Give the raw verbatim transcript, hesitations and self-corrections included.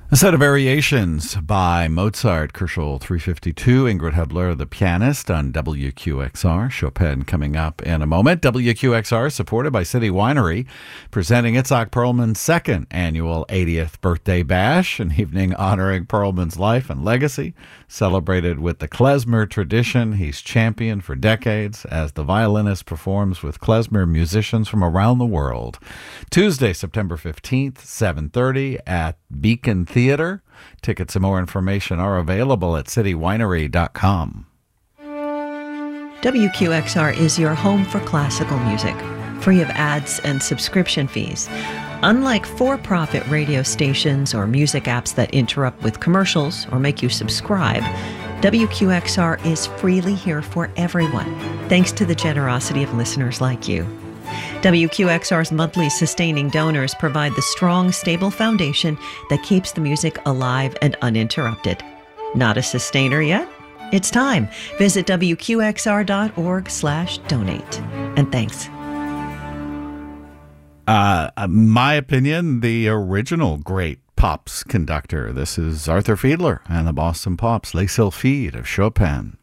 A set of variations by Mozart, Kerschel three fifty-two, Ingrid Hebler, the pianist, on W Q X R. Chopin coming up in a moment. W Q X R, supported by City Winery, presenting Itzhak Perlman's second annual eightieth birthday bash, an evening honoring Perlman's life and legacy, celebrated with the klezmer tradition he's championed for decades as the violinist performs with klezmer musicians from around the world. Tuesday, September fifteenth, seven thirty at Beacon Theater. Tickets and more information are available at city winery dot com. W Q X R is your home for classical music, free of ads and subscription fees. Unlike for-profit radio stations or music apps that interrupt with commercials or make you subscribe, W Q X R is freely here for everyone, thanks to the generosity of listeners like you. W Q X R's monthly sustaining donors provide the strong, stable foundation that keeps the music alive and uninterrupted. Not a sustainer yet? It's time. Visit W Q X R dot org slash donate. And thanks. Uh, my opinion, the original great Pops conductor. This is Arthur Fiedler and the Boston Pops, Les Sylphides of Chopin.